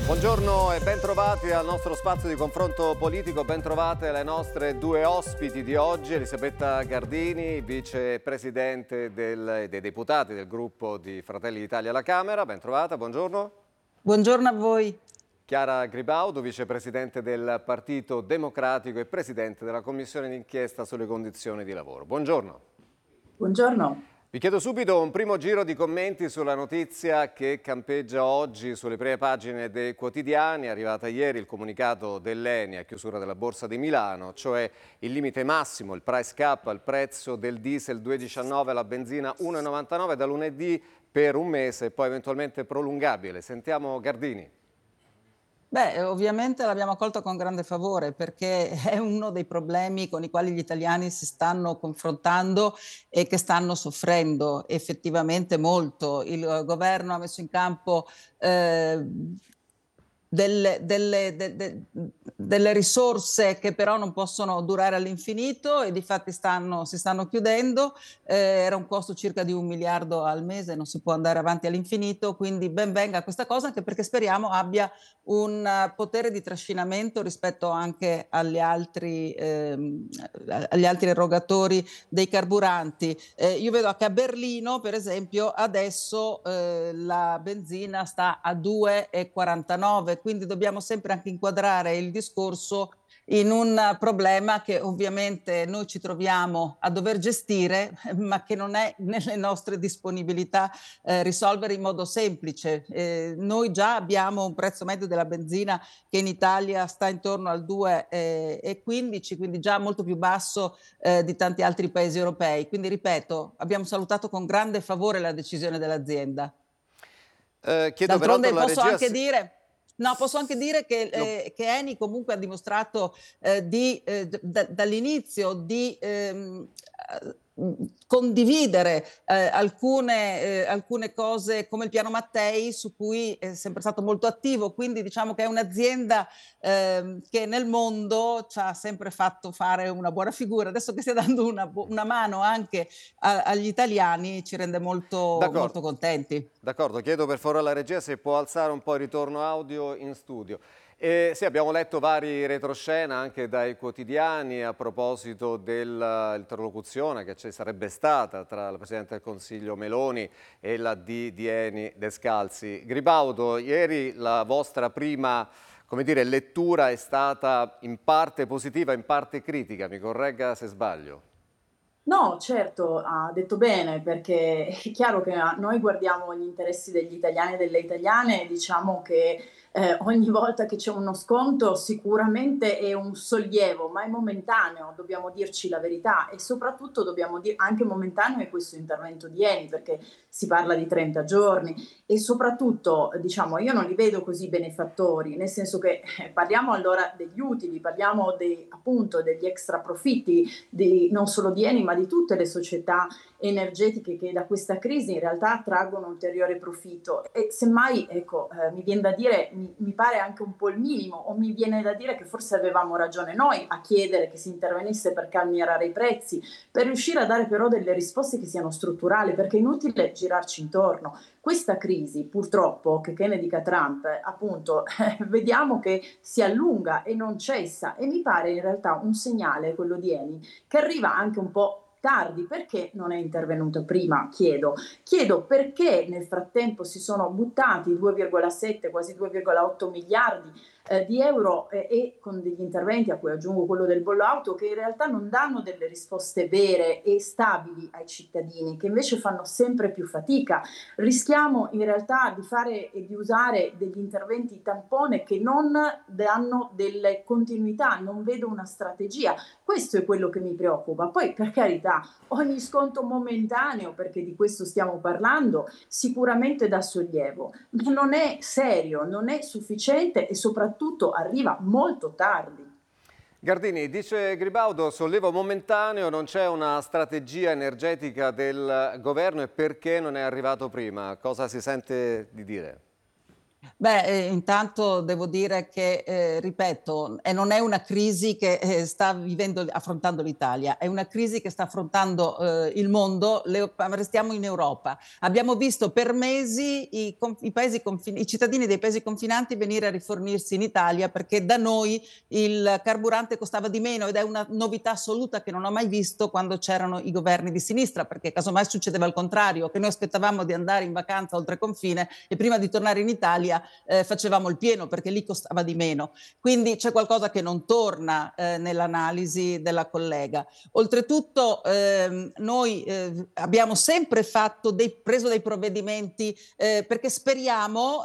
Buongiorno e bentrovati al nostro spazio di confronto politico, bentrovate le nostre due ospiti di oggi, Elisabetta Gardini, vicepresidente dei deputati del gruppo di Fratelli d'Italia alla Camera, bentrovata, buongiorno. Buongiorno a voi. Chiara Gribaudo, vicepresidente del Partito Democratico e presidente della Commissione d'inchiesta sulle condizioni di lavoro. Buongiorno. Buongiorno. Vi chiedo subito un primo giro di commenti sulla notizia che campeggia oggi sulle prime pagine dei quotidiani. È arrivata ieri il comunicato dell'ENI a chiusura della Borsa di Milano, cioè il limite massimo, il price cap al prezzo del diesel 2,19, la benzina 1,99 da lunedì per un mese e poi eventualmente prolungabile. Sentiamo Gardini. Beh, ovviamente l'abbiamo accolto con grande favore perché è uno dei problemi con i quali gli italiani si stanno confrontando e che stanno soffrendo effettivamente molto. Il governo ha messo in campo delle risorse che però non possono durare all'infinito e difatti si stanno chiudendo. Era un costo circa di 1 miliardo al mese, non si può andare avanti all'infinito, quindi ben venga questa cosa, anche perché speriamo abbia un potere di trascinamento rispetto anche agli altri erogatori dei carburanti. Io vedo che a Berlino, per esempio, adesso la benzina sta a 2,49, quindi dobbiamo sempre anche inquadrare il discorso in un problema che ovviamente noi ci troviamo a dover gestire, ma che non è nelle nostre disponibilità risolvere in modo semplice. Noi già abbiamo un prezzo medio della benzina che in Italia sta intorno al 2,15, quindi già molto più basso di tanti altri paesi europei. Quindi ripeto, abbiamo salutato con grande favore la decisione dell'azienda. Chiedo D'altronde peraltro alla posso regia anche dire... No, posso anche dire che Eni comunque ha dimostrato dall'inizio di condividere alcune cose come il piano Mattei, su cui è sempre stato molto attivo, quindi diciamo che è un'azienda che nel mondo ci ha sempre fatto fare una buona figura. Adesso che stia dando una mano anche agli italiani ci rende molto, molto contenti. D'accordo, chiedo per favore alla regia se può alzare un po' il ritorno audio in studio. Sì, abbiamo letto vari retroscena anche dai quotidiani a proposito dell'interlocuzione che ci sarebbe stata tra la Presidente del Consiglio Meloni e la di Eni Descalzi. Gribaudo, ieri la vostra prima, come dire, lettura è stata in parte positiva, in parte critica, mi corregga se sbaglio. No, certo, ha detto bene, perché è chiaro che noi guardiamo gli interessi degli italiani e delle italiane e diciamo che ogni volta che c'è uno sconto sicuramente è un sollievo, ma è momentaneo, dobbiamo dirci la verità, e soprattutto dobbiamo dire anche momentaneo è questo intervento di Eni, perché si parla di 30 giorni e soprattutto diciamo io non li vedo così benefattori, nel senso che parliamo allora degli utili, parliamo appunto degli extra profitti non solo di Eni ma di tutte le società energetiche che da questa crisi in realtà traggono ulteriore profitto, e semmai ecco mi viene da dire, mi pare anche un po' il minimo, o mi viene da dire che forse avevamo ragione noi a chiedere che si intervenisse per calmierare i prezzi, per riuscire a dare però delle risposte che siano strutturali, perché è inutile girarci intorno. Questa crisi purtroppo, che ne dica Trump, appunto vediamo che si allunga e non cessa, e mi pare in realtà un segnale, quello di Eni, che arriva anche un po' tardi. Perché non è intervenuto prima? Chiedo perché nel frattempo si sono buttati 2,7, quasi 2,8 miliardi di euro e con degli interventi, a cui aggiungo quello del bollo auto, che in realtà non danno delle risposte vere e stabili ai cittadini, che invece fanno sempre più fatica. Rischiamo in realtà di fare e di usare degli interventi tampone che non danno delle continuità, non vedo una strategia. Questo è quello che mi preoccupa. Poi, per carità, ogni sconto momentaneo, perché di questo stiamo parlando, sicuramente dà sollievo, ma non è serio, non è sufficiente e soprattutto arriva molto tardi. Gardini, dice Gribaudo, sollievo momentaneo, non c'è una strategia energetica del governo, e perché non è arrivato prima? Cosa si sente di dire? Beh, intanto devo dire che, ripeto, non è una crisi che sta affrontando l'Italia, è una crisi che sta affrontando il mondo. Restiamo in Europa. Abbiamo visto per mesi i cittadini dei paesi confinanti venire a rifornirsi in Italia perché da noi il carburante costava di meno, ed è una novità assoluta che non ho mai visto quando c'erano i governi di sinistra, perché casomai succedeva il contrario, che noi aspettavamo di andare in vacanza oltre confine e prima di tornare in Italia facevamo il pieno perché lì costava di meno. Quindi c'è qualcosa che non torna nell'analisi della collega. Oltretutto noi abbiamo sempre preso dei provvedimenti perché speriamo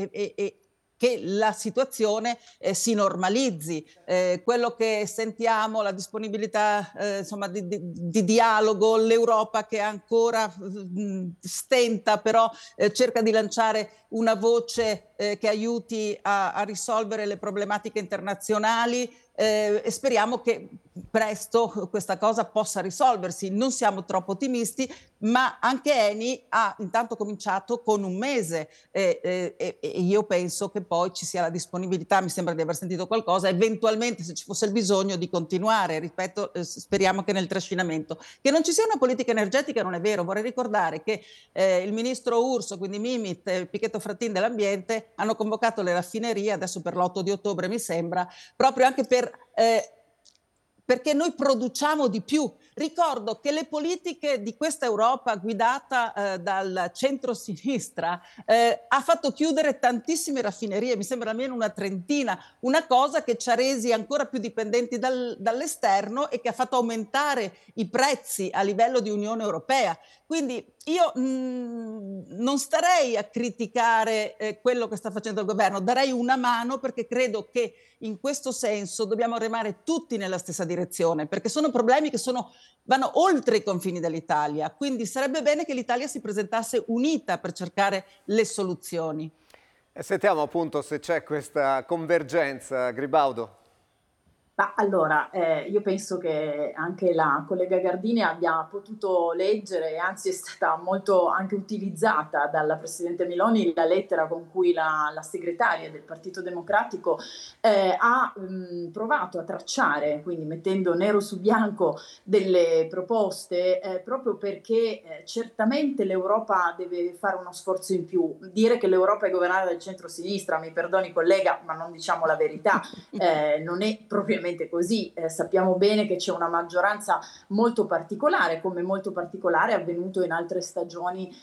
che la situazione si normalizzi. Quello che sentiamo, la disponibilità insomma, di dialogo, l'Europa che ancora stenta, però cerca di lanciare una voce che aiuti a risolvere le problematiche internazionali, e speriamo che presto questa cosa possa risolversi. Non siamo troppo ottimisti, ma anche Eni ha intanto cominciato con un mese e io penso che poi ci sia la disponibilità, mi sembra di aver sentito qualcosa, eventualmente se ci fosse il bisogno di continuare, ripeto, speriamo che nel trascinamento. Che non ci sia una politica energetica non è vero, vorrei ricordare che il ministro Urso, quindi Mimit e Pichetto Frattin dell'ambiente hanno convocato le raffinerie, adesso per l'8 di ottobre mi sembra, proprio anche perché noi produciamo di più. Ricordo che le politiche di questa Europa guidata dal centro-sinistra ha fatto chiudere tantissime raffinerie, mi sembra almeno una trentina, una cosa che ci ha resi ancora più dipendenti dall'esterno e che ha fatto aumentare i prezzi a livello di Unione Europea. Quindi io non starei a criticare quello che sta facendo il governo, darei una mano perché credo che in questo senso dobbiamo remare tutti nella stessa direzione, perché sono problemi che vanno oltre i confini dell'Italia, quindi sarebbe bene che l'Italia si presentasse unita per cercare le soluzioni. E sentiamo appunto se c'è questa convergenza, Gribaudo. Ma allora, io penso che anche la collega Gardini abbia potuto leggere, e anzi è stata molto anche utilizzata dalla Presidente Meloni, la lettera con cui la segretaria del Partito Democratico ha provato a tracciare, quindi mettendo nero su bianco delle proposte, proprio perché certamente l'Europa deve fare uno sforzo in più. Dire che l'Europa è governata dal centro-sinistra, mi perdoni collega, ma non diciamo la verità. Non è propriamente così, sappiamo bene che c'è una maggioranza molto particolare, come molto particolare è avvenuto in altre stagioni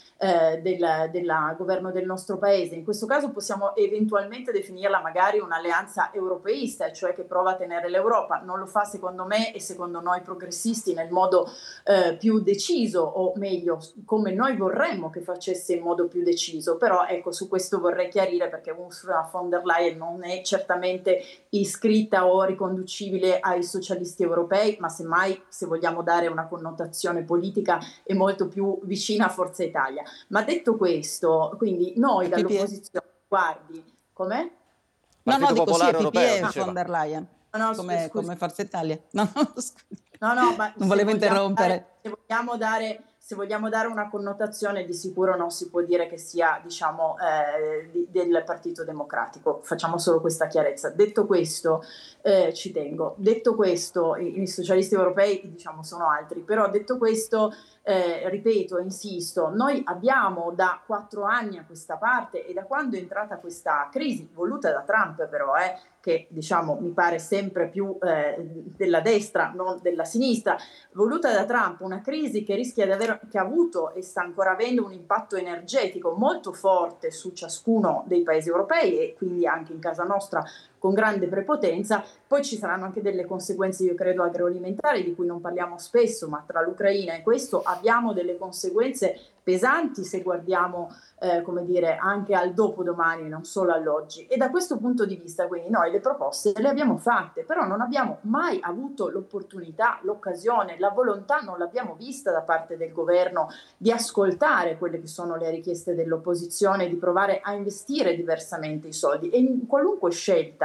del governo del nostro paese. In questo caso possiamo eventualmente definirla magari un'alleanza europeista, cioè che prova a tenere l'Europa. Non lo fa secondo me e secondo noi progressisti nel modo più deciso, o meglio come noi vorremmo che facesse in modo più deciso, però ecco, su questo vorrei chiarire perché Ursula von der Leyen non è certamente iscritta o riconducibile ai socialisti europei, ma semmai, se vogliamo dare una connotazione politica, è molto più vicina a Forza Italia. Ma detto questo, quindi noi dall'opposizione, guardi, com'è? No, Partito dico sì, è Popolare Europeo, PPE diceva. von der Leyen, No, come scusi. Forza Italia. No, No, ma non volevo interrompere. se vogliamo dare una connotazione, di sicuro non si può dire che sia, diciamo, del Partito Democratico. Facciamo solo questa chiarezza. Detto questo, ci tengo. Detto questo, i socialisti europei, diciamo, sono altri, però detto questo, ripeto, insisto, noi abbiamo da 4 anni a questa parte e da quando è entrata questa crisi, voluta da Trump però, che diciamo mi pare sempre più della destra, non della sinistra, voluta da Trump, una crisi che rischia che ha avuto e sta ancora avendo un impatto energetico molto forte su ciascuno dei paesi europei e quindi anche in casa nostra con grande prepotenza. Poi ci saranno anche delle conseguenze, io credo, agroalimentari di cui non parliamo spesso, ma tra l'Ucraina e questo abbiamo delle conseguenze pesanti se guardiamo come dire, anche al dopodomani, non solo all'oggi. E da questo punto di vista, quindi, noi le proposte le abbiamo fatte, però non abbiamo mai avuto l'opportunità, l'occasione, la volontà, non l'abbiamo vista da parte del governo di ascoltare quelle che sono le richieste dell'opposizione, di provare a investire diversamente i soldi. E in qualunque scelta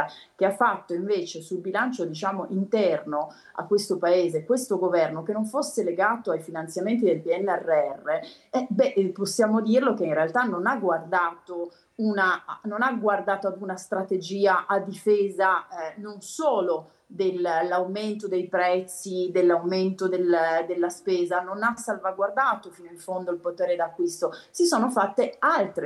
sinistra, che ha fatto invece sul bilancio, diciamo, interno a questo paese, questo governo, che non fosse legato ai finanziamenti del PNRR, possiamo dirlo che in realtà non ha guardato ad una strategia a difesa non solo dell'aumento dei prezzi, dell'aumento della spesa, non ha salvaguardato fino in fondo il potere d'acquisto. Si sono fatte altre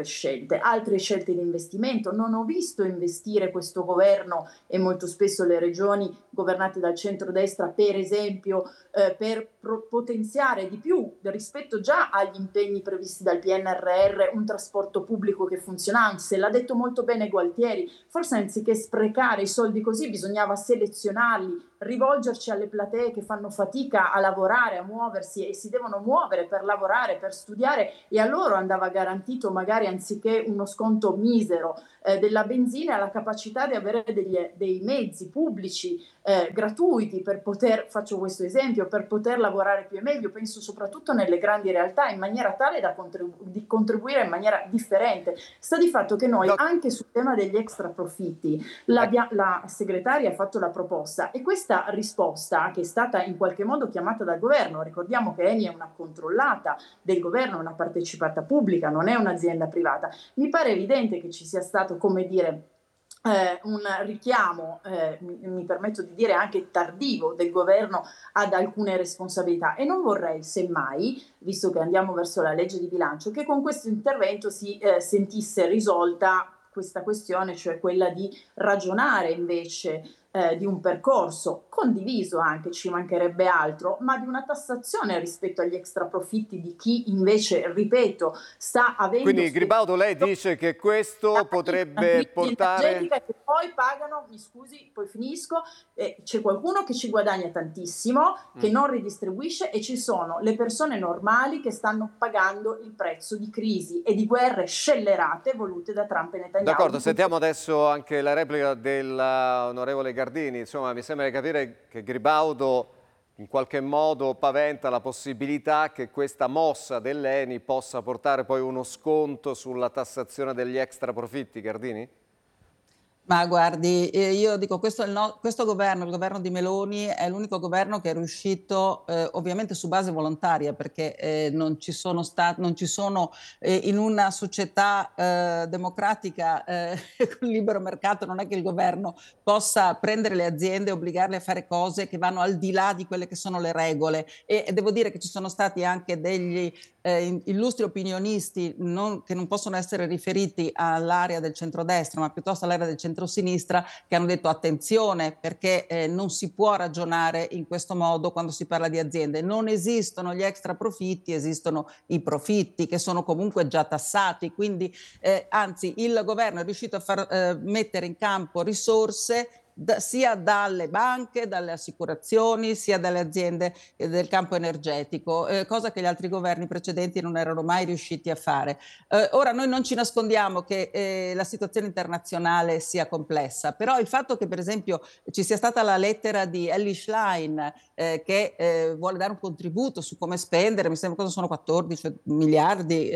scelte di investimento. Non ho visto investire questo governo e molto spesso le regioni governate dal centrodestra, per esempio, per potenziare di più rispetto già agli impegni previsti dal PNRR un trasporto pubblico che funzionasse. L'ha detto molto bene Gualtieri, forse anziché sprecare i soldi così bisognava selezionarli, rivolgerci alle platee che fanno fatica a lavorare, a muoversi e si devono muovere per lavorare, per studiare, e a loro andava garantito, magari anziché uno sconto misero della benzina, la capacità di avere dei mezzi pubblici gratuiti per poter, faccio questo esempio, per poter lavorare più e meglio. Penso soprattutto nelle grandi realtà, in maniera tale da contribuire in maniera differente. Sta di fatto che noi anche sul tema degli extra profitti la segretaria ha fatto la proposta, e questa risposta, che è stata in qualche modo chiamata dal governo, ricordiamo che Eni è una controllata del governo, una partecipata pubblica, non è un'azienda privata, mi pare evidente che ci sia stato, come dire, un richiamo, mi permetto di dire anche tardivo, del governo ad alcune responsabilità, e non vorrei semmai, visto che andiamo verso la legge di bilancio, che con questo intervento si sentisse risolta questa questione, cioè quella di ragionare invece di un percorso condiviso, anche ci mancherebbe altro, ma di una tassazione rispetto agli extra profitti di chi invece, ripeto, sta avendo... Quindi Gribaudo, lei dice che questo potrebbe portare... Che poi pagano, mi scusi, poi finisco, c'è qualcuno che ci guadagna tantissimo, che non ridistribuisce, e ci sono le persone normali che stanno pagando il prezzo di crisi e di guerre scellerate volute da Trump e Netanyahu. D'accordo, sentiamo adesso anche la replica dell'onorevole Gardini. Insomma, mi sembra di capire che Gribaudo in qualche modo paventa la possibilità che questa mossa dell'Eni possa portare poi uno sconto sulla tassazione degli extra profitti. Gardini? Ma guardi, io dico, questo governo, il governo di Meloni, è l'unico governo che è riuscito, ovviamente su base volontaria, perché non ci sono in una società democratica con libero mercato, non è che il governo possa prendere le aziende e obbligarle a fare cose che vanno al di là di quelle che sono le regole. E devo dire che ci sono stati anche degli illustri opinionisti che non possono essere riferiti all'area del centrodestra, ma piuttosto all'area del centrosinistra, che hanno detto attenzione, perché non si può ragionare in questo modo quando si parla di aziende. Non esistono gli extra profitti, esistono i profitti che sono comunque già tassati, quindi anzi il governo è riuscito a far mettere in campo risorse sia dalle banche, dalle assicurazioni, sia dalle aziende del campo energetico, cosa che gli altri governi precedenti non erano mai riusciti a fare. Ora noi non ci nascondiamo che la situazione internazionale sia complessa, però il fatto che per esempio ci sia stata la lettera di Elly Schlein che vuole dare un contributo su come spendere, mi sembra cosa sono 14 miliardi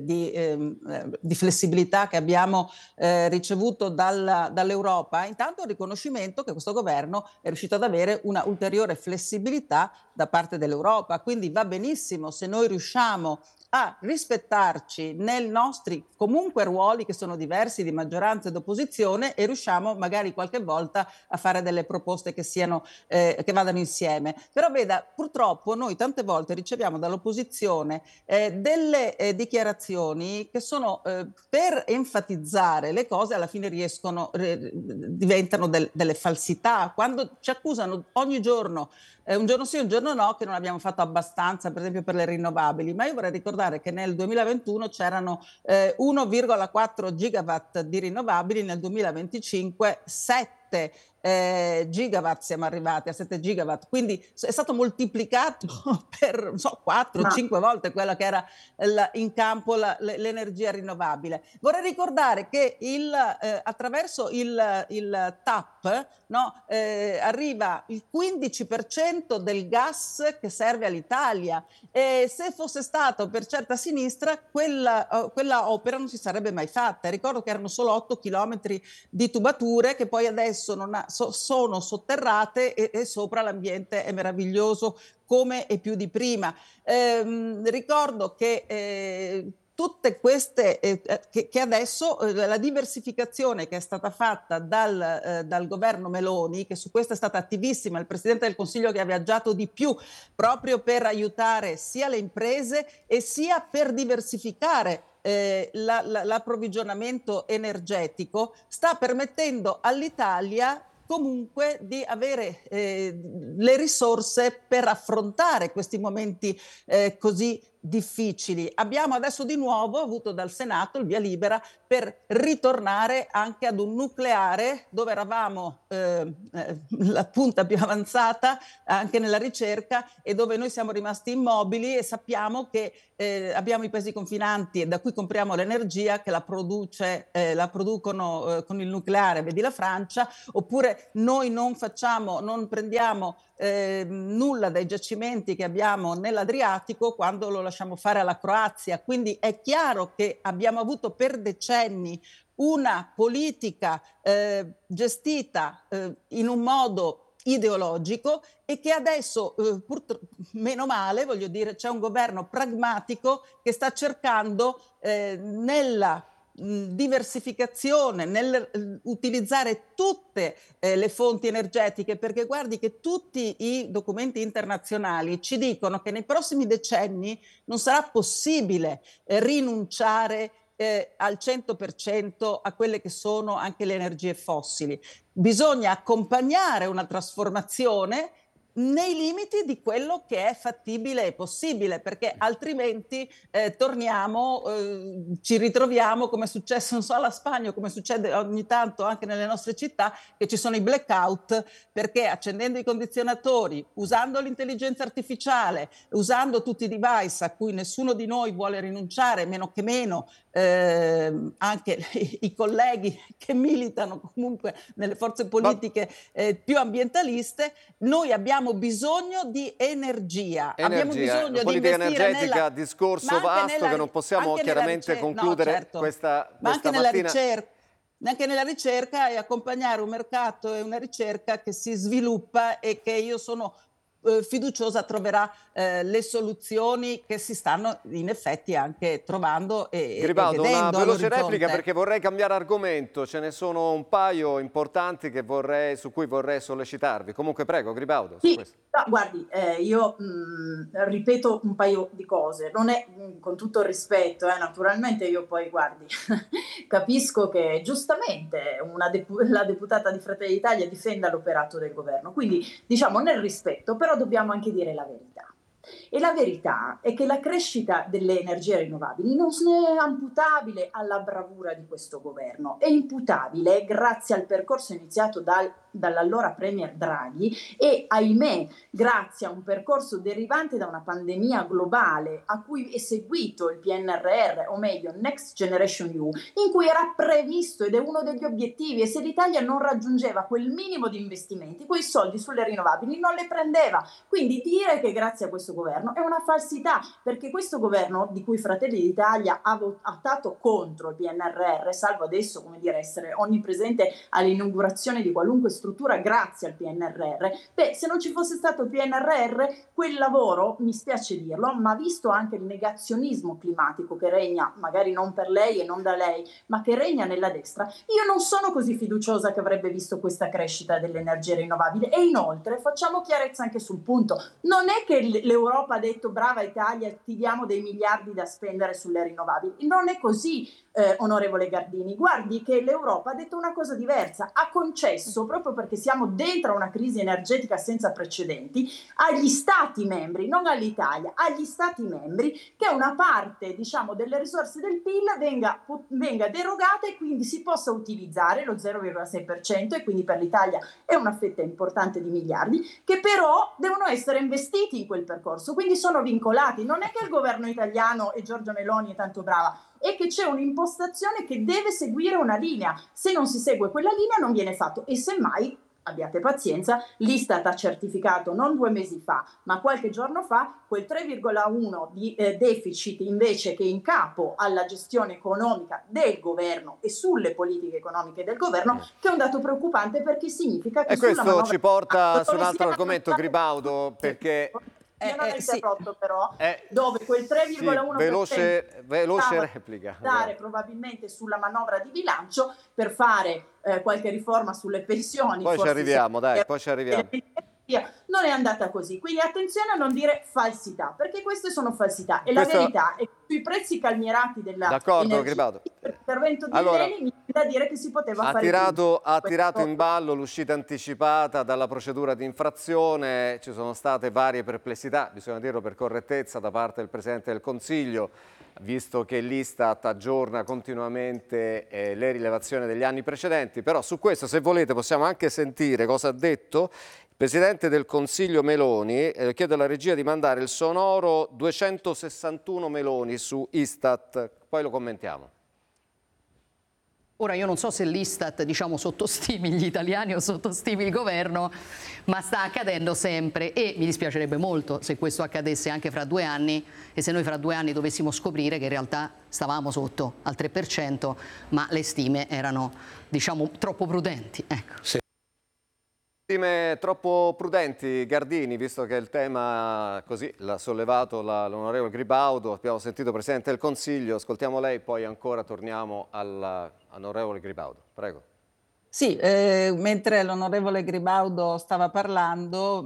di flessibilità che abbiamo ricevuto dall'Europa, intanto un riconoscimento che questo governo è riuscito ad avere una ulteriore flessibilità da parte dell'Europa, quindi va benissimo se noi riusciamo a rispettarci nei nostri comunque ruoli che sono diversi di maggioranza ed opposizione, e riusciamo magari qualche volta a fare delle proposte che vadano insieme. Però veda, purtroppo noi tante volte riceviamo dall'opposizione delle dichiarazioni che sono per enfatizzare le cose, alla fine diventano delle falsità, quando ci accusano ogni giorno, un giorno sì, un giorno no, che non abbiamo fatto abbastanza, per esempio per le rinnovabili. Ma io vorrei ricordare che nel 2021 c'erano 1,4 gigawatt di rinnovabili, nel 2025 7 gigawatt, siamo arrivati a 7 gigawatt, quindi è stato moltiplicato per non so, 4-5 volte quella che era in campo l'energia rinnovabile. Vorrei ricordare che attraverso il TAP, no, arriva il 15% del gas che serve all'Italia, e se fosse stato per certa sinistra quella opera non si sarebbe mai fatta. Ricordo che erano solo 8 chilometri di tubature che poi adesso sono sotterrate e sopra l'ambiente è meraviglioso come e più di prima. Ricordo che tutte queste, che adesso la diversificazione che è stata fatta dal governo Meloni, che su questo è stata attivissima, il Presidente del Consiglio che ha viaggiato di più proprio per aiutare sia le imprese e sia per diversificare l'approvvigionamento energetico, sta permettendo all'Italia comunque di avere le risorse per affrontare questi momenti così difficili. Abbiamo adesso di nuovo avuto dal Senato il via libera per ritornare anche ad un nucleare dove eravamo la punta più avanzata anche nella ricerca e dove noi siamo rimasti immobili e sappiamo che abbiamo i paesi confinanti da cui compriamo l'energia che la producono con il nucleare, vedi la Francia, oppure noi non prendiamo nulla dai giacimenti che abbiamo nell'Adriatico quando lo lasciamo fare alla Croazia. Quindi è chiaro che abbiamo avuto per decenni una politica gestita in un modo ideologico e che adesso, meno male, voglio dire, c'è un governo pragmatico che sta cercando nella diversificazione, nel utilizzare tutte le fonti energetiche, perché guardi che tutti i documenti internazionali ci dicono che nei prossimi decenni non sarà possibile rinunciare al 100% a quelle che sono anche le energie fossili. Bisogna accompagnare una trasformazione nei limiti di quello che è fattibile e possibile, perché altrimenti ci ritroviamo come è successo, non so, alla Spagna, come succede ogni tanto anche nelle nostre città, che ci sono i blackout, perché accendendo i condizionatori, usando l'intelligenza artificiale, usando tutti i device a cui nessuno di noi vuole rinunciare, meno che meno anche i colleghi che militano comunque nelle forze politiche più ambientaliste, noi abbiamo bisogno di energia. Abbiamo bisogno politica di investire energetica, discorso vasto che non possiamo chiaramente concludere no, certo, questa ma anche mattina. Anche nella ricerca e accompagnare un mercato e una ricerca che si sviluppa e che io sono fiduciosa troverà le soluzioni che si stanno in effetti anche trovando e Gribaldo, vedendo una veloce replica all'orizzonte. perché vorrei cambiare argomento, ce ne sono un paio importanti su cui vorrei sollecitarvi. Comunque prego, Gribaldo. Sì, no, guardi, io ripeto un paio di cose, non è con tutto il rispetto, naturalmente io poi guardi, capisco che giustamente la deputata di Fratelli d'Italia difenda l'operato del governo, quindi diciamo nel rispetto, però dobbiamo anche dire la verità. E la verità è che la crescita delle energie rinnovabili non è amputabile alla bravura di questo governo, è imputabile grazie al percorso iniziato dall'allora Premier Draghi e, ahimè, grazie a un percorso derivante da una pandemia globale a cui è seguito il PNRR, o meglio Next Generation EU, in cui era previsto ed è uno degli obiettivi, e se l'Italia non raggiungeva quel minimo di investimenti, quei soldi sulle rinnovabili non le prendeva. Quindi dire che grazie a questo governo è una falsità, perché questo governo, di cui Fratelli d'Italia ha votato contro il PNRR, salvo adesso, come dire, essere onnipresente all'inaugurazione di qualunque struttura grazie al PNRR, se non ci fosse stato il PNRR, quel lavoro, mi spiace dirlo, ma visto anche il negazionismo climatico che regna, magari non per lei e non da lei, ma che regna nella destra, io non sono così fiduciosa che avrebbe visto questa crescita delle energie rinnovabili. E inoltre facciamo chiarezza anche sul punto, non è che l'Europa l'Europa ha detto brava Italia, ti diamo dei miliardi da spendere sulle rinnovabili. Non è così, onorevole Gardini. Guardi che l'Europa ha detto una cosa diversa, ha concesso, proprio perché siamo dentro una crisi energetica senza precedenti, agli Stati membri, non all'Italia, agli Stati membri, che una parte, diciamo, delle risorse del PIL venga derogata e quindi si possa utilizzare lo 0,6%, e quindi per l'Italia è una fetta importante di miliardi, che però devono essere investiti in quel percorso, quindi sono vincolati. Non è che il governo italiano e Giorgia Meloni è tanto brava, è che c'è un'impostazione che deve seguire una linea. Se non si segue quella linea non viene fatto, e semmai, abbiate pazienza, l'Istat ha certificato non 2 mesi fa, ma qualche giorno fa, quel 3,1 di deficit invece che in capo alla gestione economica del governo e sulle politiche economiche del governo, che è un dato preoccupante, perché significa che E questo ci porta su un altro argomento, state... Gribaudo, perché... Io non ho Sì. interrotto però, dove quel 3,1% sì, veloce replica. Andare probabilmente sulla manovra di bilancio per fare qualche riforma sulle pensioni. Poi ci arriviamo, poi ci arriviamo. Non è andata così, quindi attenzione a non dire falsità, perché queste sono falsità, e Questo... la verità è che sui prezzi calmierati dell'energia, l'intervento di Eleni mi viene da dire che si poteva fare prima. Ha tirato in ballo l'uscita anticipata dalla procedura di infrazione, ci sono state varie perplessità, bisogna dirlo per correttezza, da parte del Presidente del Consiglio, visto che l'Istat aggiorna continuamente le rilevazioni degli anni precedenti. Però su questo, se volete, possiamo anche sentire cosa ha detto il Presidente del Consiglio Meloni. Chiedo alla regia di mandare il sonoro 261 Meloni su Istat, poi lo commentiamo. Ora io non so se l'Istat, diciamo, sottostimi gli italiani o sottostimi il governo, ma sta accadendo sempre, e mi dispiacerebbe molto se questo accadesse anche fra 2 anni, e se noi fra 2 anni dovessimo scoprire che in realtà stavamo sotto al 3%, ma le stime erano, diciamo, troppo prudenti. Ecco. Sì. Stime troppo prudenti, Gardini, visto che il tema così l'ha sollevato l'onorevole Gribaudo, abbiamo sentito il Presidente del Consiglio, ascoltiamo lei, poi ancora torniamo all'onorevole Gribaudo. Prego. Sì, mentre l'onorevole Gribaudo stava parlando,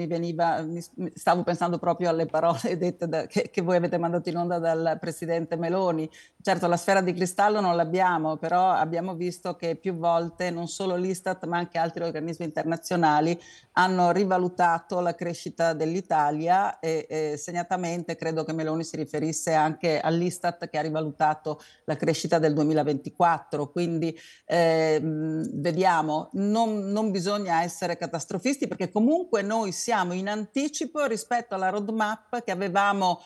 stavo pensando proprio alle parole dette che voi avete mandato in onda dal Presidente Meloni. Certo, la sfera di cristallo non l'abbiamo, però abbiamo visto che più volte non solo l'Istat ma anche altri organismi internazionali hanno rivalutato la crescita dell'Italia, e segnatamente credo che Meloni si riferisse anche all'Istat, che ha rivalutato la crescita del 2024, quindi vediamo, non bisogna essere catastrofisti, perché comunque noi siamo in anticipo rispetto alla roadmap che avevamo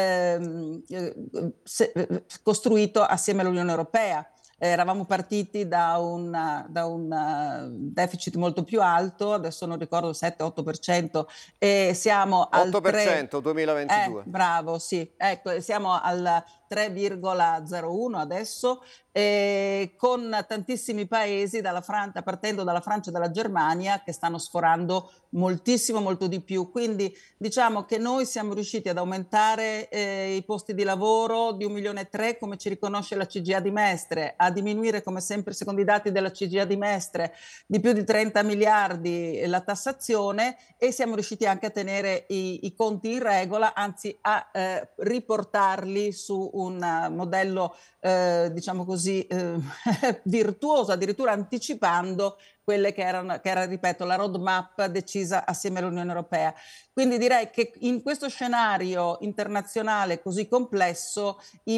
costruito assieme all'Unione Europea. Eravamo partiti da un deficit molto più alto, adesso non ricordo 7-8%, e siamo al 8% 2022. Bravo, sì, ecco, siamo al 3,01 adesso, con tantissimi paesi, partendo dalla Francia e dalla Germania, che stanno sforando moltissimo, molto di più. Quindi diciamo che noi siamo riusciti ad aumentare i posti di lavoro di 1,3 milioni, come ci riconosce la CGIA di Mestre, a diminuire, come sempre secondo i dati della CGIA di Mestre, di più di 30 miliardi la tassazione, e siamo riusciti anche a tenere i conti in regola, anzi a riportarli su un modello diciamo così virtuoso, addirittura anticipando quelle che era, ripeto, la roadmap decisa assieme all'Unione Europea. Quindi direi che in questo scenario internazionale così complesso i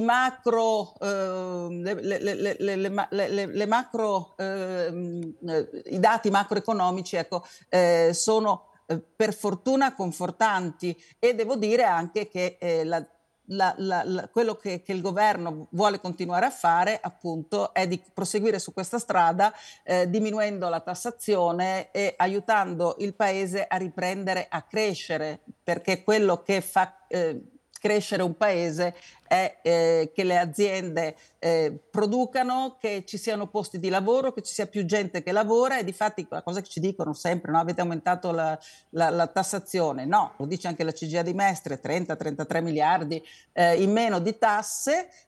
dati macroeconomici, ecco, sono per fortuna confortanti, e devo dire anche che quello che il governo vuole continuare a fare, appunto, è di proseguire su questa strada, diminuendo la tassazione e aiutando il paese a riprendere a crescere, perché quello che fa crescere un paese è che le aziende producano, che ci siano posti di lavoro, che ci sia più gente che lavora. E difatti la cosa che ci dicono sempre, no? Avete aumentato la tassazione. No, lo dice anche la CGIA di Mestre, 30-33 miliardi in meno di tasse,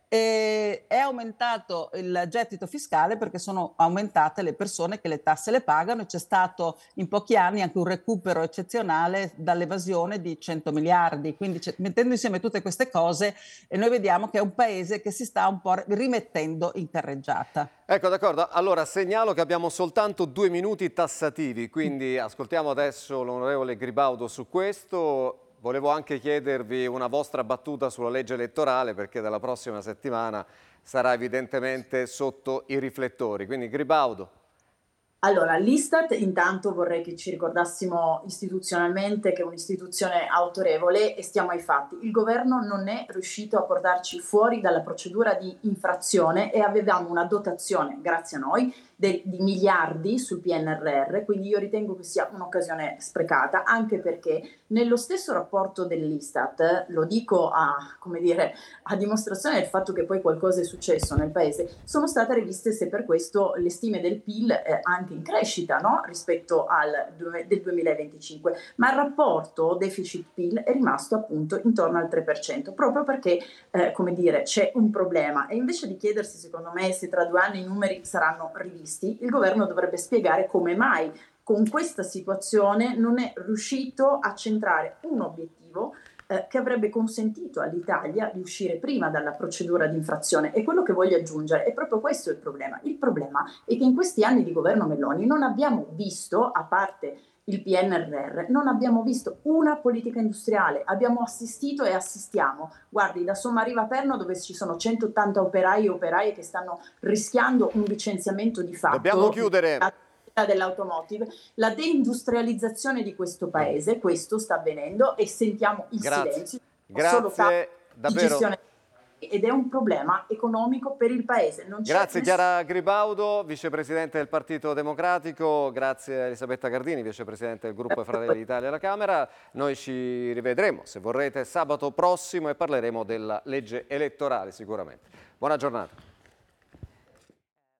È aumentato il gettito fiscale perché sono aumentate le persone che le tasse le pagano e c'è stato in pochi anni anche un recupero eccezionale dall'evasione di 100 miliardi. Quindi mettendo insieme tutte queste cose noi vediamo che è un paese che si sta un po' rimettendo in carreggiata. Ecco, d'accordo. Allora segnalo che abbiamo soltanto 2 minuti tassativi, quindi ascoltiamo adesso l'onorevole Gribaudo su questo. Volevo anche chiedervi una vostra battuta sulla legge elettorale, perché dalla prossima settimana sarà evidentemente sotto i riflettori. Quindi Gribaudo. Allora, l'Istat intanto vorrei che ci ricordassimo istituzionalmente che è un'istituzione autorevole e stiamo ai fatti. Il governo non è riuscito a portarci fuori dalla procedura di infrazione e avevamo una dotazione, grazie a noi, di miliardi sul PNRR, quindi io ritengo che sia un'occasione sprecata, anche perché nello stesso rapporto dell'Istat, lo dico come dire, a dimostrazione del fatto che poi qualcosa è successo nel paese, sono state riviste, se per questo, le stime del PIL anche in crescita, no? Rispetto del 2025, ma il rapporto deficit-PIL è rimasto appunto intorno al 3%, proprio perché come dire, c'è un problema e invece di chiedersi, secondo me, se tra 2 anni i numeri saranno rivisti, il governo dovrebbe spiegare come mai con questa situazione non è riuscito a centrare un obiettivo che avrebbe consentito all'Italia di uscire prima dalla procedura di infrazione. E quello che voglio aggiungere è proprio questo il problema. Il problema è che in questi anni di governo Meloni non abbiamo visto, a parte il PNRR, non abbiamo visto una politica industriale, abbiamo assistito e assistiamo, guardi, da Sommariva a Perno, dove ci sono 180 operai e operaie che stanno rischiando un licenziamento di fatto. Dobbiamo chiudere. Dell'automotive, la deindustrializzazione di questo paese, questo sta avvenendo e sentiamo il silenzio. Grazie, davvero. Gestione ed è un problema economico per il paese. Grazie Chiara Gribaudo, vicepresidente del Partito Democratico, grazie a Elisabetta Gardini, vicepresidente del gruppo Fratelli d'Italia alla Camera. Noi ci rivedremo, se vorrete, sabato prossimo e parleremo della legge elettorale sicuramente. Buona giornata.